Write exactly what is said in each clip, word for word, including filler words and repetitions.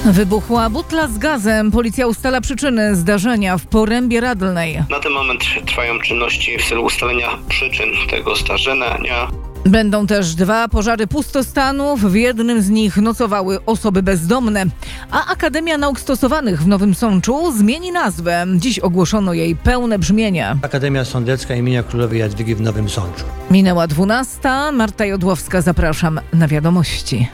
Wybuchła butla z gazem. Policja ustala przyczyny zdarzenia w Porębie Radlnej. Na ten moment trwają czynności w celu ustalenia przyczyn tego zdarzenia. Będą też dwa pożary pustostanów. W jednym z nich nocowały osoby bezdomne. A Akademia Nauk Stosowanych w Nowym Sączu zmieni nazwę. Dziś ogłoszono jej pełne brzmienie. Akademia Sądecka imienia Królowej Jadwigi w Nowym Sączu. Minęła dwunasta. Marta Jodłowska, zapraszam na wiadomości.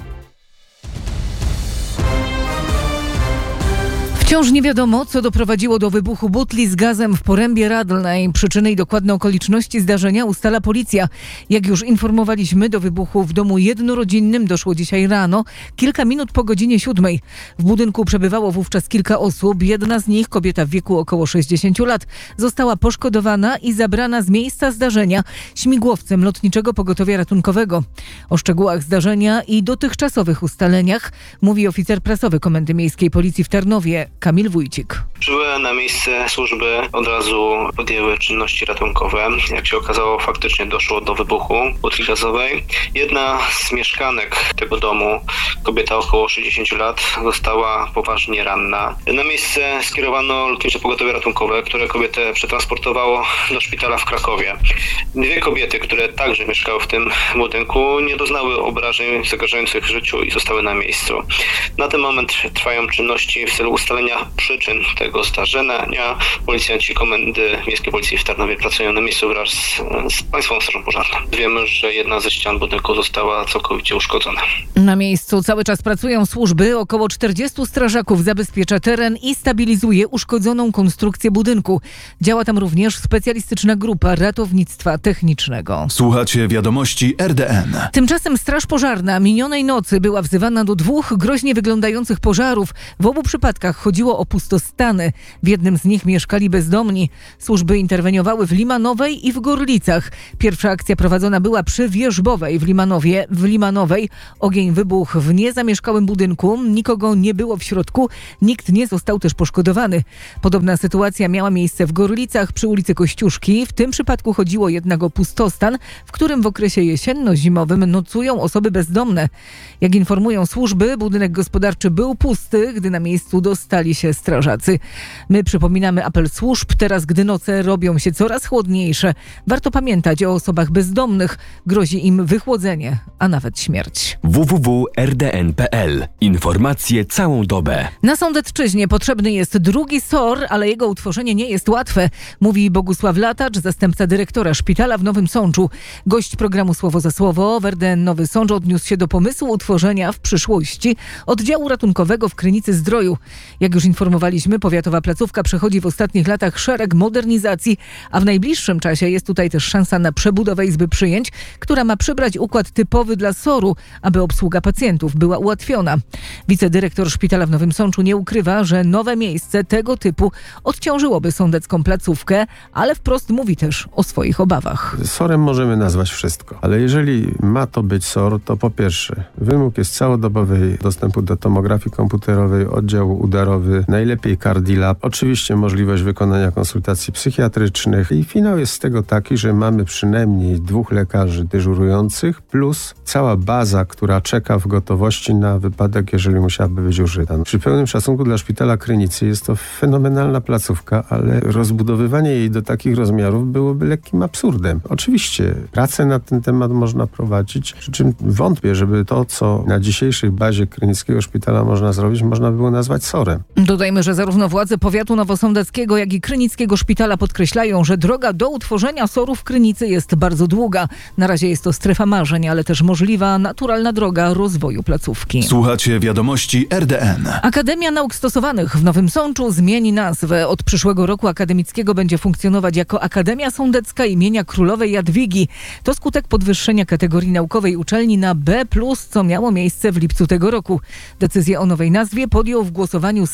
Wciąż nie wiadomo, co doprowadziło do wybuchu butli z gazem w Porębie Radlnej. Przyczyny i dokładne okoliczności zdarzenia ustala policja. Jak już informowaliśmy, do wybuchu w domu jednorodzinnym doszło dzisiaj rano, kilka minut po godzinie siódmej. W budynku przebywało wówczas kilka osób. Jedna z nich, kobieta w wieku około sześćdziesięciu lat, została poszkodowana i zabrana z miejsca zdarzenia śmigłowcem Lotniczego Pogotowia Ratunkowego. O szczegółach zdarzenia i dotychczasowych ustaleniach mówi oficer prasowy Komendy Miejskiej Policji w Tarnowie, Kamil Wójcik. Przybyły na miejsce służby, od razu podjęły czynności ratunkowe. Jak się okazało, faktycznie doszło do wybuchu butli gazowej. Jedna z mieszkanek tego domu, kobieta około sześćdziesięciu lat, została poważnie ranna. Na miejsce skierowano Lotnicze Pogotowie Ratunkowe, które kobietę przetransportowało do szpitala w Krakowie. Dwie kobiety, które także mieszkały w tym budynku, nie doznały obrażeń zagrażających życiu i zostały na miejscu. Na ten moment trwają czynności w celu ustalenia przyczyn tego zdarzenia. Policjanci Komendy Miejskiej Policji w Tarnowie pracują na miejscu wraz z, z Państwową Strażą Pożarną. Wiemy, że jedna ze ścian budynku została całkowicie uszkodzona. Na miejscu cały czas pracują służby. Około czterdziestu strażaków zabezpiecza teren i stabilizuje uszkodzoną konstrukcję budynku. Działa tam również specjalistyczna grupa ratownictwa technicznego. Słuchacie wiadomości R D N. Tymczasem Straż Pożarna minionej nocy była wzywana do dwóch groźnie wyglądających pożarów. W obu przypadkach chodziło o pustostany. W jednym z nich mieszkali bezdomni. Służby interweniowały w Limanowej i w Gorlicach. Pierwsza akcja prowadzona była przy Wierzbowej w Limanowie. W Limanowej ogień wybuchł w niezamieszkałym budynku. Nikogo nie było w środku. Nikt nie został też poszkodowany. Podobna sytuacja miała miejsce w Gorlicach przy ulicy Kościuszki. W tym przypadku chodziło jednak o pustostan, w którym w okresie jesienno-zimowym nocują osoby bezdomne. Jak informują służby, budynek gospodarczy był pusty, gdy na miejscu dostali się strażacy. My przypominamy apel służb. Teraz, gdy noce robią się coraz chłodniejsze, warto pamiętać o osobach bezdomnych. Grozi im wychłodzenie, a nawet śmierć. w w w kropka r d n kropka p l. Informacje całą dobę. Na Sądecczyźnie potrzebny jest drugi S O R, ale jego utworzenie nie jest łatwe, mówi Bogusław Latacz, zastępca dyrektora szpitala w Nowym Sączu. Gość programu Słowo za Słowo w R D N Nowy Sącz odniósł się do pomysłu utworzenia w przyszłości oddziału ratunkowego w Krynicy-Zdroju. Jak już informowaliśmy, powiatowa placówka przechodzi w ostatnich latach szereg modernizacji, a w najbliższym czasie jest tutaj też szansa na przebudowę izby przyjęć, która ma przybrać układ typowy dla S O R-u, aby obsługa pacjentów była ułatwiona. Wicedyrektor szpitala w Nowym Sączu nie ukrywa, że nowe miejsce tego typu odciążyłoby sądecką placówkę, ale wprost mówi też o swoich obawach. S O R-em możemy nazwać wszystko, ale jeżeli ma to być S O R, to po pierwsze wymóg jest całodobowy dostępu do tomografii komputerowej, oddziału udarowy, najlepiej Cardilab, oczywiście możliwość wykonania konsultacji psychiatrycznych i finał jest z tego taki, że mamy przynajmniej dwóch lekarzy dyżurujących plus cała baza, która czeka w gotowości na wypadek, jeżeli musiałaby być użyta. Przy pełnym szacunku dla szpitala Krynicy jest to fenomenalna placówka, ale rozbudowywanie jej do takich rozmiarów byłoby lekkim absurdem. Oczywiście pracę na ten temat można prowadzić, przy czym wątpię, żeby to, co na dzisiejszej bazie Krynickiego Szpitala można zrobić, można było nazwać S O R-em. Dodajmy, że zarówno władze powiatu nowosądeckiego, jak i Krynickiego Szpitala podkreślają, że droga do utworzenia S O R-u w Krynicy jest bardzo długa. Na razie jest to strefa marzeń, ale też możliwa, naturalna droga rozwoju placówki. Słuchacie wiadomości R D N. Akademia Nauk Stosowanych w Nowym Sączu zmieni nazwę. Od przyszłego roku akademickiego będzie funkcjonować jako Akademia Sądecka imienia Królowej Jadwigi. To skutek podwyższenia kategorii naukowej uczelni na B plus, co miało miejsce w lipcu tego roku. Decyzję o nowej nazwie podjął w głosowaniu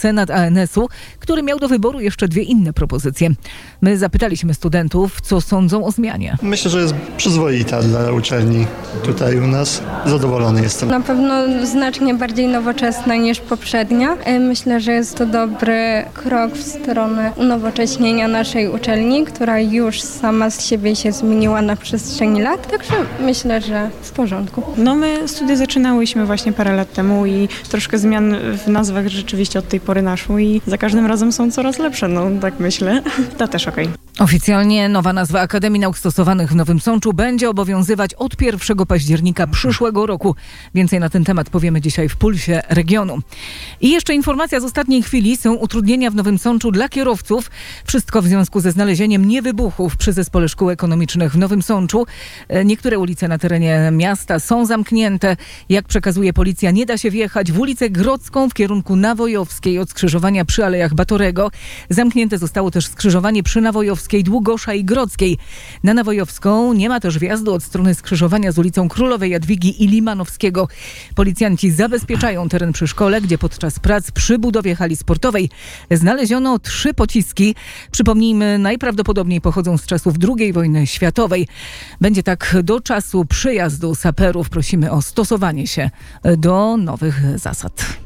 Senat A N S u, który miał do wyboru jeszcze dwie inne propozycje. My zapytaliśmy studentów, co sądzą o zmianie. Myślę, że jest przyzwoita dla uczelni tutaj u nas. Zadowolony jestem. Na pewno znacznie bardziej nowoczesna niż poprzednia. Myślę, że jest to dobry krok w stronę unowocześnienia naszej uczelni, która już sama z siebie się zmieniła na przestrzeni lat. Także myślę, że w porządku. No my studia zaczynałyśmy właśnie parę lat temu i troszkę zmian w nazwach rzeczywiście od tej pory naszło i za każdym razem są coraz lepsze, no tak myślę. To też okej. Oficjalnie nowa nazwa Akademii Nauk Stosowanych w Nowym Sączu będzie obowiązywać od pierwszego października przyszłego roku. Więcej na ten temat powiemy dzisiaj w Pulsie Regionu. I jeszcze informacja z ostatniej chwili. Są utrudnienia w Nowym Sączu dla kierowców. Wszystko w związku ze znalezieniem niewybuchów przy Zespole Szkół Ekonomicznych w Nowym Sączu. Niektóre ulice na terenie miasta są zamknięte. Jak przekazuje policja, nie da się wjechać w ulicę Grodzką w kierunku Nawojowskiej od skrzyżowania przy Alejach Batorego. Zamknięte zostało też skrzyżowanie przy Nawojowskiej, Długosza i Grodzkiej. Na Nawojowską nie ma też wjazdu od strony skrzyżowania z ulicą Królowej Jadwigi i Limanowskiego. Policjanci zabezpieczają teren przy szkole, gdzie podczas prac przy budowie hali sportowej znaleziono trzy pociski. Przypomnijmy, najprawdopodobniej pochodzą z czasów drugiej wojny światowej. Będzie tak do czasu przyjazdu saperów. Prosimy o stosowanie się do nowych zasad.